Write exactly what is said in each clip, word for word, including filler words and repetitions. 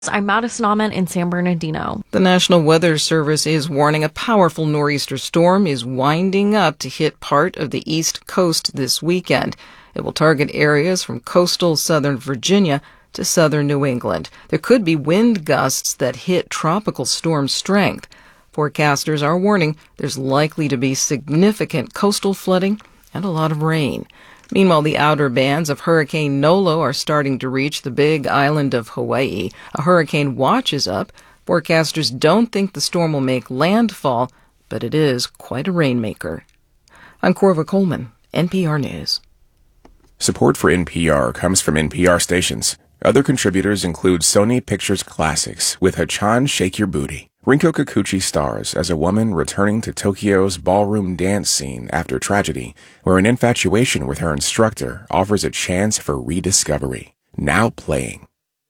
I'm Madison Alman in San Bernardino. The National Weather Service is warning a powerful nor'easter storm is winding up to hit part of the East Coast this weekend. It will target areas from coastal southern Virginia to southern New England. There could be wind gusts that hit tropical storm strength. Forecasters are warning there's likely to be significant coastal flooding and a lot of rain. Meanwhile, the outer bands of Hurricane Nolo are starting to reach the big island of Hawaii. A hurricane watch is up. Forecasters don't think the storm will make landfall, but it is quite a rainmaker. I'm Corva Coleman, N P R News. Support for N P R comes from N P R stations. Other contributors include Sony Pictures Classics with Hachan Shake Your Booty. Rinko Kikuchi stars as a woman returning to Tokyo's ballroom dance scene after tragedy, where an infatuation with her instructor offers a chance for rediscovery. Now playing.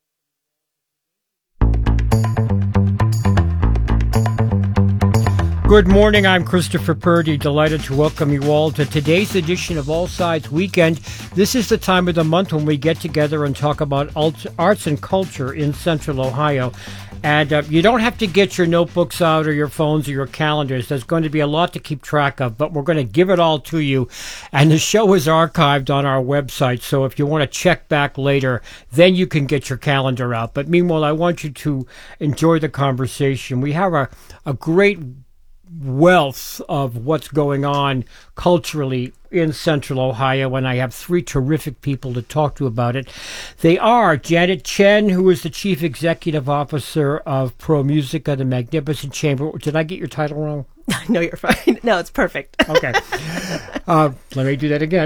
Good morning, I'm Christopher Purdy, delighted to welcome you all to today's edition of All Sides Weekend. This is the time of the month when we get together and talk about alt- arts and culture in Central Ohio. And uh, you don't have to get your notebooks out or your phones or your calendars. There's going to be a lot to keep track of, but we're going to give it all to you. And the show is archived on our website, so if you want to check back later, then you can get your calendar out. But meanwhile, I want you to enjoy the conversation. We have a, a great wealth of what's going on culturally in Central Ohio, and I have three terrific people to talk to about it. They are Janet Chen, who is the Chief Executive Officer of ProMusica, the Magnificent Chamber. Did I get your title wrong? No, you're fine. No, it's perfect. Okay. Uh, let me do that again.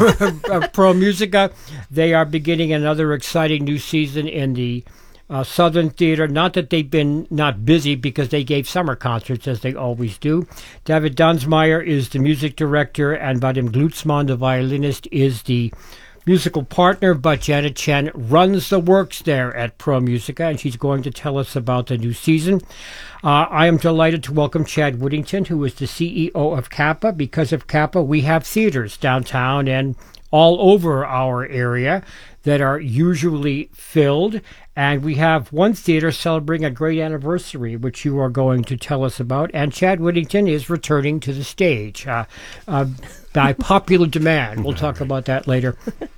ProMusica, they are beginning another exciting new season in the Uh, Southern Theater. Not that they've been not busy, because they gave summer concerts, as they always do. David Dunsmeyer is the music director, and Vadim Glucksmann, the violinist, is the musical partner, but Janet Chen runs the works there at ProMusica, and she's going to tell us about the new season. Uh, I am delighted to welcome Chad Whittington, who is the C E O of Kappa. Because of Kappa, we have theaters downtown and all over our area that are usually filled, and we have one theater celebrating a great anniversary, which you are going to tell us about, and Chad Whittington is returning to the stage uh, uh, by popular demand. We'll talk about that later.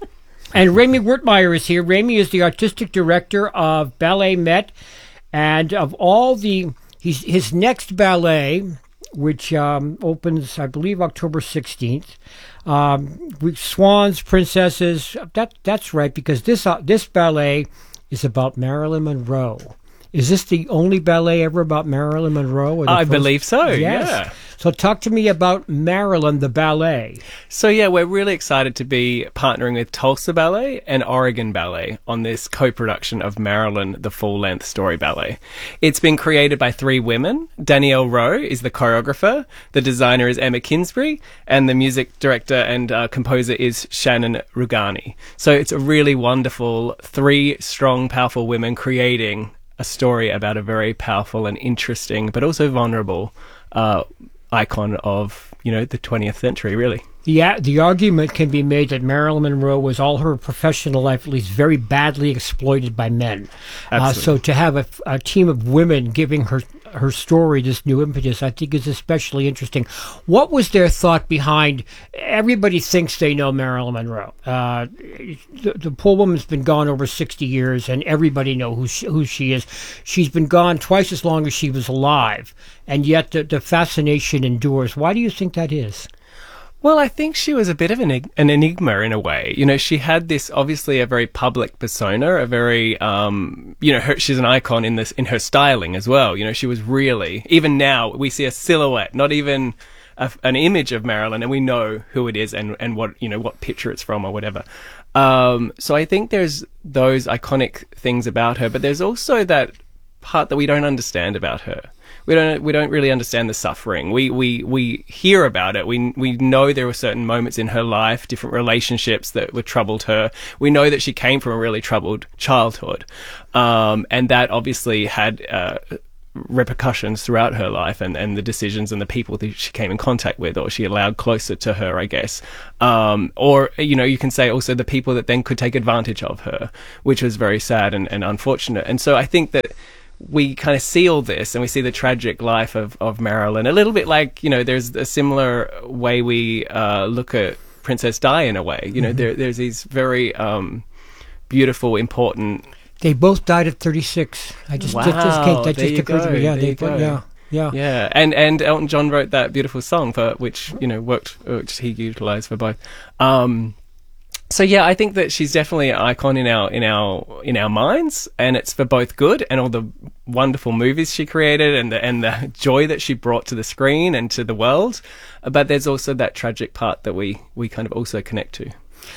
And Rami Wertmeyer is here. Rami is the artistic director of Ballet Met, and of all the, he's, his next ballet, which um, opens, I believe, October sixteenth. Um, we, Swans, Princesses, that that's right, because this uh, this ballet is about Marilyn Monroe. Is this the only ballet ever about Marilyn Monroe? I first? believe so, yes. yeah. So talk to me about Marilyn, the ballet. So, yeah, we're really excited to be partnering with Tulsa Ballet and Oregon Ballet on this co-production of Marilyn, the full-length story ballet. It's been created by three women. Danielle Rowe is the choreographer, the designer is Emma Kinsbury, and the music director and uh, composer is Shannon Rugani. So it's a really wonderful, three strong, powerful women creating a story about a very powerful and interesting, but also vulnerable uh, icon of, you know, the twentieth century, really. Yeah, the argument can be made that Marilyn Monroe was all her professional life, at least, very badly exploited by men. Uh, so to have a, a team of women giving her her story this new impetus, I think, is especially interesting. What was their thought behind? Everybody thinks they know Marilyn Monroe. Uh, the, the poor woman's been gone over sixty years, and everybody knows who she, who she is. She's been gone twice as long as she was alive, and yet the, the fascination endures. Why do you think that is? Well, I think she was a bit of an, an enigma in a way. You know, she had this, obviously, a very public persona, a very, um, you know, her, she's an icon in this, in her styling as well. You know, she was really, even now, we see a silhouette, not even a, an image of Marilyn, and we know who it is and, and what, you know, what picture it's from or whatever. Um, so I think there's those iconic things about her, but there's also that part that we don't understand about her. We don't we don't really understand the suffering. We we we hear about it. We we know there were certain moments in her life, different relationships that were troubled her. We know that she came from a really troubled childhood, um, and that obviously had uh, repercussions throughout her life, and, and the decisions and the people that she came in contact with, or she allowed closer to her, I guess. Um, or, you know, you can say also the people that then could take advantage of her, which was very sad and, and unfortunate. And so I think that we kind of see all this, and we see the tragic life of, of Marilyn, a little bit like, you know, there's a similar way we uh, look at Princess Di in a way. You know, mm-hmm. there, there's these very um, beautiful, important... They both died at thirty-six. I just, wow, just, just came, that there just you occurred go, to me. Yeah, there they, you go. yeah, yeah, yeah. And and Elton John wrote that beautiful song for which you know worked, which he utilised for both. Um, so yeah, I think that she's definitely an icon in our in our in our minds, and it's for both good and all the wonderful movies she created and the and the joy that she brought to the screen and to the world. But there's also that tragic part that we we kind of also connect to.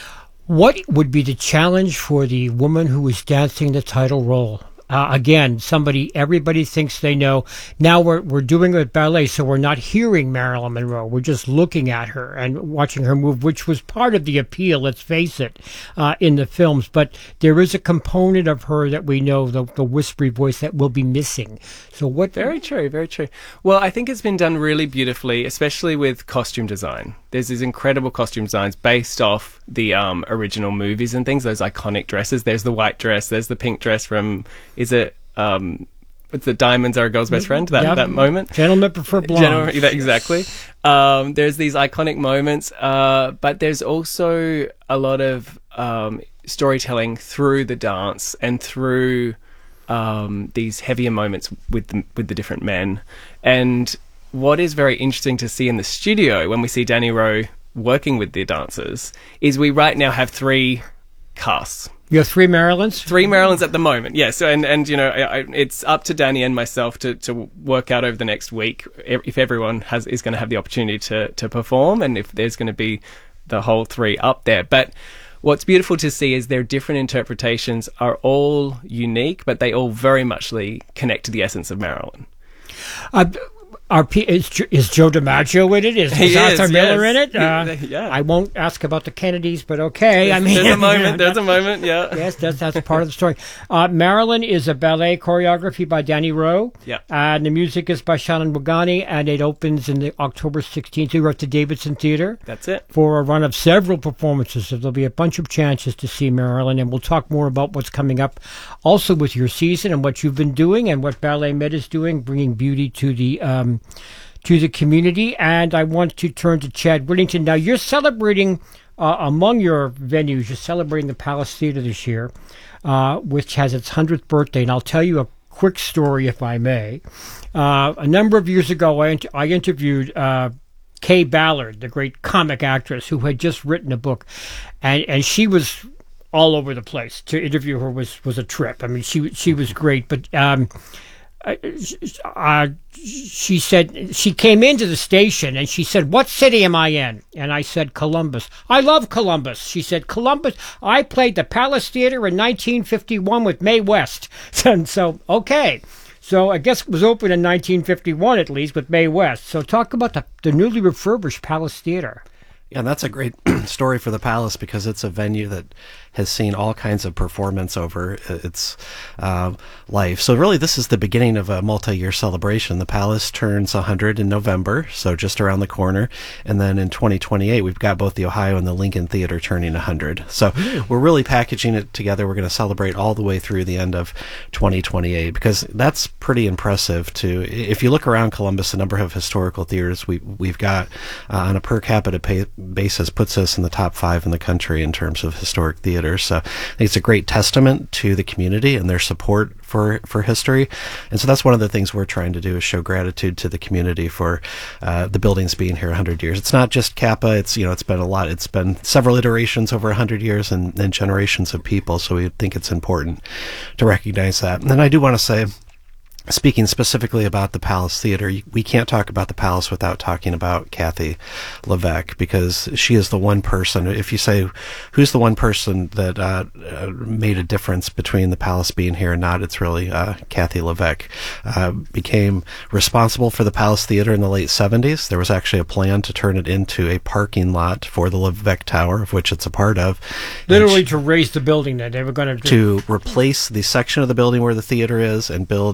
What would be the challenge for the woman who was dancing the title role? Uh, again, somebody everybody thinks they know. Now we're we're doing it with ballet, so we're not hearing Marilyn Monroe. We're just looking at her and watching her move, which was part of the appeal, let's face it, uh, in the films. But there is a component of her that we know, the, the whispery voice, that will be missing. So what? Very true, very true. Well, I think it's been done really beautifully, especially with costume design. There's these incredible costume designs based off the um, original movies and things, those iconic dresses. There's the white dress, there's the pink dress from... Is it, um, what's the Diamonds Are a Girl's Best Friend? That yeah, that moment? Gentlemen prefer blonde. Gentlemen, that, exactly. Um, there's these iconic moments, uh, but there's also a lot of um, storytelling through the dance and through um, these heavier moments with the, with the different men. And what is very interesting to see in the studio when we see Danny Rowe working with the dancers is we right now have three casts. You have three Marilyns? Three Marilyns at the moment, yes. And, and you know, I, I, it's up to Danny and myself to, to work out over the next week if everyone has is going to have the opportunity to, to perform and if there's going to be the whole three up there. But what's beautiful to see is their different interpretations are all unique, but they all very muchly connect to the essence of Marilyn. Uh, Are, is, is Joe DiMaggio in it? Is, is Arthur is, Miller yes. in it? Uh, yeah. I won't ask about the Kennedys, but okay. There's, I mean, there's a moment. There's a moment. Yeah. Yes, that's that's part of the story. Uh, Marilyn is a ballet choreography by Danny Rowe. Yeah. And the music is by Shannon Wagani, and it opens in the October sixteenth. We were at the Davidson Theater. That's it. For a run of several performances. So there'll be a bunch of chances to see Marilyn, and we'll talk more about what's coming up, also with your season and what you've been doing and what Ballet Med is doing, bringing beauty to the. Um, to the community. And I want to turn to Chad Whittington. Now, you're celebrating, uh, among your venues, you're celebrating the Palace Theater this year, uh, which has its hundredth birthday. And I'll tell you a quick story, if I may. Uh, a number of years ago, I, int- I interviewed uh, Kay Ballard, the great comic actress, who had just written a book. And, and she was all over the place. To interview her was, was a trip. I mean, she, she was great. But... Um, Uh, she said, she came into the station and she said, "What city am I in?" And I said, "Columbus." "I love Columbus." She said, "Columbus, I played the Palace Theater in nineteen fifty-one with Mae West." And so, okay. So I guess it was open in nineteen fifty-one at least with Mae West. So talk about the, the newly refurbished Palace Theater. Yeah, that's a great story for the Palace because it's a venue that has seen all kinds of performance over its uh, life. So really, this is the beginning of a multi-year celebration. The Palace turns one hundred in November, so just around the corner. And then in twenty twenty-eight, we've got both the Ohio and the Lincoln Theater turning one hundred. So we're really packaging it together. We're going to celebrate all the way through the end of twenty twenty-eight because that's pretty impressive. To if you look around Columbus, the number of historical theaters we, we've got uh, on a per capita pay, basis puts us in the top five in the country in terms of historic theater. So I think it's a great testament to the community and their support for, for history. And so that's one of the things we're trying to do is show gratitude to the community for uh, the buildings being here one hundred years. It's not just Kappa. It's, you know, it's been a lot. It's been several iterations over one hundred years and, and generations of people. So we think it's important to recognize that. And then I do want to say, speaking specifically about the Palace Theater, we can't talk about the Palace without talking about Kathy LeVeque because she is the one person, if you say, who's the one person that uh, uh, made a difference between the Palace being here and not, it's really uh, Kathy LeVeque. Uh, became responsible for the Palace Theater in the late seventies. There was actually a plan to turn it into a parking lot for the LeVeque Tower, of which it's a part of. Literally she, to raise the building that they were going to... To replace the section of the building where the theater is and build a parking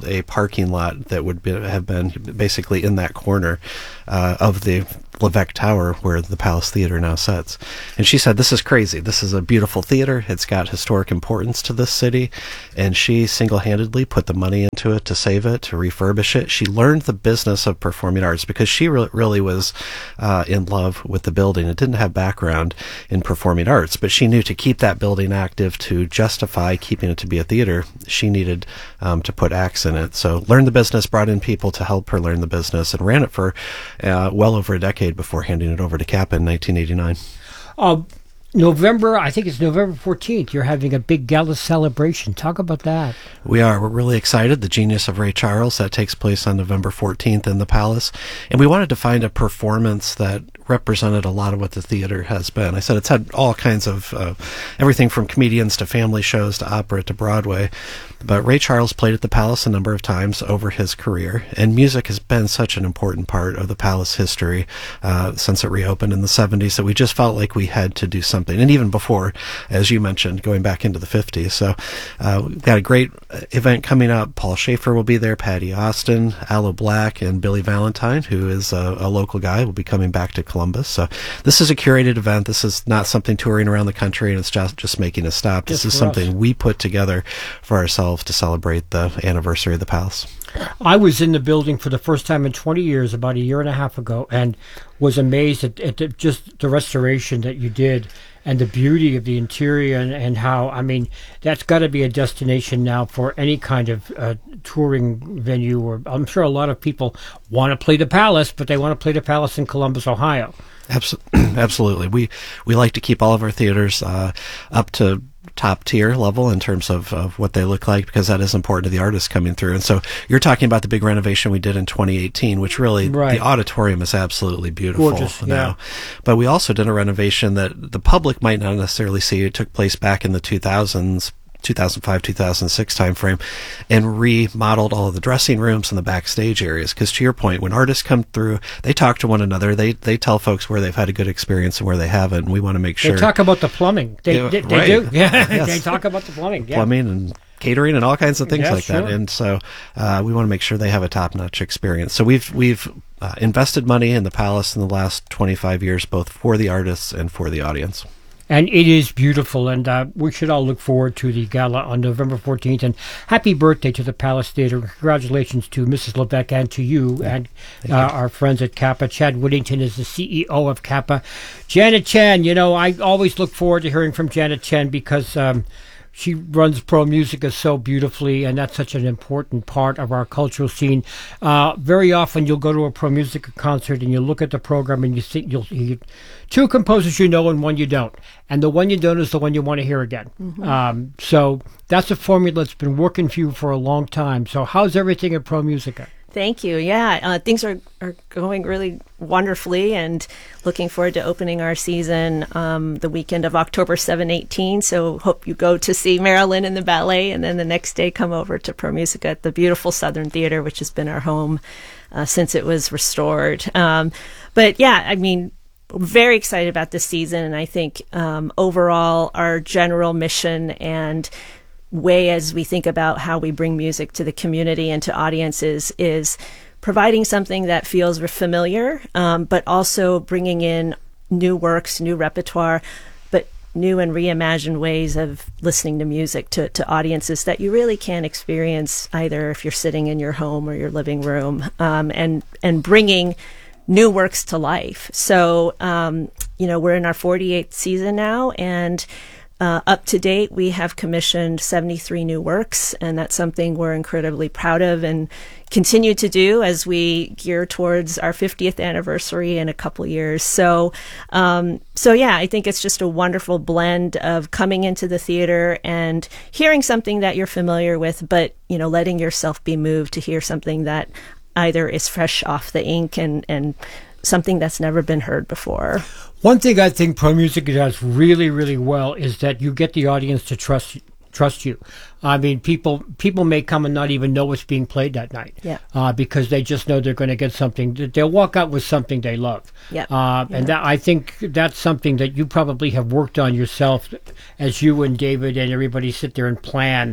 parking lot that would be, have been basically in that corner uh, of the Levesque Tower where the Palace Theater now sits. And she said, this is crazy. This is a beautiful theater. It's got historic importance to this city. And she single-handedly put the money into it to save it, to refurbish it. She learned the business of performing arts because she re- really was uh, in love with the building. It didn't have background in performing arts, but she knew to keep that building active, to justify keeping it to be a theater, she needed um, to put acts in it. So learned the business, brought in people to help her learn the business, and ran it for uh, well over a decade before handing it over to Kappa in nineteen eighty-nine. Uh, November, I think it's November fourteenth, you're having a big gala celebration. Talk about that. We are. We're really excited. The Genius of Ray Charles, that takes place on November fourteenth in the Palace. And we wanted to find a performance that represented a lot of what the theater has been. I said it's had all kinds of, uh, everything from comedians to family shows to opera to Broadway. But Ray Charles played at the Palace a number of times over his career, and music has been such an important part of the Palace history uh, since it reopened in the seventies that we just felt like we had to do something. And even before, as you mentioned, going back into the fifties. So uh, we've got a great event coming up. Paul Schaefer will be there, Patty Austin, Aloe Black, and Billy Valentine, who is a, a local guy, will be coming back to Columbus. So this is a curated event. This is not something touring around the country, and it's just, just making a stop. Just this is for something us. we put together for ourselves to celebrate the anniversary of the Palace. I was in the building for the first time in twenty years, about a year and a half ago, and was amazed at, at the, just the restoration that you did and the beauty of the interior and, and how, I mean, that's got to be a destination now for any kind of uh, touring venue. Or I'm sure a lot of people want to play the Palace, but they want to play the Palace in Columbus, Ohio. Absolutely. We we like to keep all of our theaters uh, up to top tier level in terms of, of what they look like, because that is important to the artists coming through. And so you're talking about the big renovation we did in twenty eighteen, which really, right. the auditorium is absolutely beautiful Gorgeous, now. yeah. But we also did a renovation that the public might not necessarily see. It took place back in the two thousands, two thousand five, two thousand six timeframe, and remodeled all of the dressing rooms and the backstage areas. Because to your point, when artists come through, they talk to one another. They they tell folks where they've had a good experience and where they haven't. And we want to make sure They talk about the plumbing. They, Yeah, they, they right. do. Yeah, Yes. they talk about the plumbing. Yeah. plumbing and catering and all kinds of things Yeah, like that. sure. And so uh, we want to make sure they have a top-notch experience. So we've we've uh, invested money in the Palace in the last twenty-five years, both for the artists and for the audience. And it is beautiful, and uh, we should all look forward to the gala on November fourteenth. And happy birthday to the Palace Theater. Congratulations to Missus Levesque and to you and uh, our friends at Kappa. Chad Whittington is the C E O of Kappa. Janet Chen, you know, I always look forward to hearing from Janet Chen because um, she runs Pro Musica so beautifully, and that's such an important part of our cultural scene. Uh, very often you'll go to a Pro Musica concert and you look at the program and you think you'll hear two composers you know and one you don't. And the one you don't is the one you want to hear again. Mm-hmm. Um, so that's a formula that's been working for you for a long time. So how's everything at Pro Musica? Thank you. Yeah, uh, things are, are going really wonderfully, and looking forward to opening our season um, the weekend of October seventh, eighteen. So hope you go to see Marilyn in the ballet, and then the next day come over to Pro Musica at the beautiful Southern Theater, which has been our home uh, since it was restored. Um, but yeah, I mean, very excited about this season, and I think um, overall our general mission and way as we think about how we bring music to the community and to audiences is providing something that feels familiar, um, but also bringing in new works, new repertoire, but new and reimagined ways of listening to music to, to audiences that you really can't experience either if you're sitting in your home or your living room, um, and and bringing new works to life. So, um, you know, we're in our forty-eighth season now, and Uh, up to date, we have commissioned seventy-three new works, and that's something we're incredibly proud of and continue to do as we gear towards our fiftieth anniversary in a couple years. So, um, so yeah, I think it's just a wonderful blend of coming into the theater and hearing something that you're familiar with, but, you know, letting yourself be moved to hear something that either is fresh off the ink and, and something that's never been heard before. One thing I think Pro Musica does really, really well is that you get the audience to trust trust you. I mean, people people may come and not even know what's being played that night, yeah, uh, because they just know they're going to get something. They'll walk out with something they love. Yep. Uh, yeah. And that, I think that's something that you probably have worked on yourself as you and David and everybody sit there and plan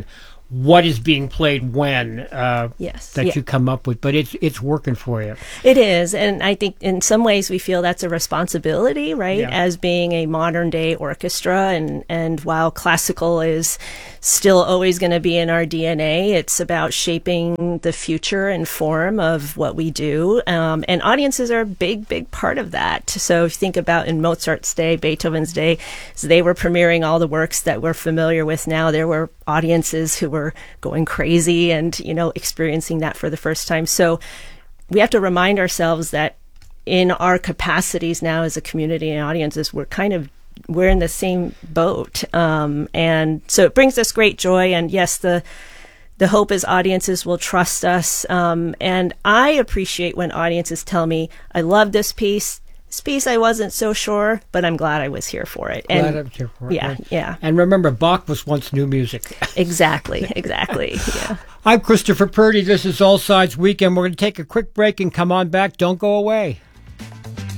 what is being played when uh, Yes, that yeah. you come up with, but it's it's working for you. It is, and I think in some ways we feel that's a responsibility, right? Yeah. As being a modern day orchestra, and and while classical is still always going to be in our D N A, it's about shaping the future and form of what we do, um, and audiences are a big, big part of that. So if you think about in Mozart's day, Beethoven's day, as they were premiering all the works that we're familiar with now, there were audiences who were going crazy and, you know, experiencing that for the first time. So we have to remind ourselves that in our capacities now as a community and audiences, we're kind of, we're in the same boat. Um, and so it brings us great joy. And yes, the, the hope is audiences will trust us. Um, and I appreciate when audiences tell me, I love this piece. This piece I wasn't so sure, but I'm glad I was here for it. And Glad I was here for it, yeah, right. yeah. And remember, Bach was once new music. Exactly, exactly. Yeah. I'm Christopher Purdy. This is All Sides Weekend. We're going to take a quick break and come on back. Don't go away.